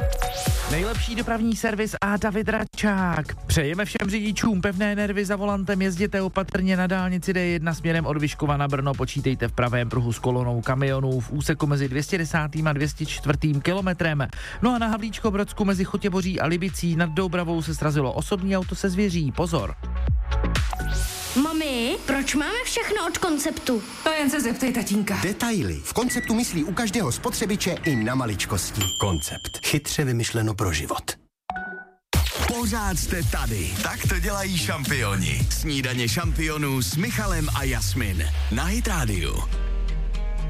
Nejlepší dopravní servis a David Račák. Přejeme všem řidičům pevné nervy za volantem, jezděte opatrně na dálnici D1 směrem od Vyškova na Brno, počítejte v pravém pruhu s kolonou kamionů v úseku mezi 210. a 204. kilometrem. No a na Havlíčkobrodsku mezi Chotěboří a Libicí nad Doubravou se srazilo osobní auto se zvěří. Pozor. Mami, proč máme všechno od Konceptu? To jen se zeptej tatínka. Detaily. V Konceptu myslí u každého spotřebiče i na maličkosti. Koncept. Chytře vymyšleno pro život. Pořád jste tady. Tak to dělají šampioni. Snídaně šampionů s Michalem a Jasmin. Na Hit Radio.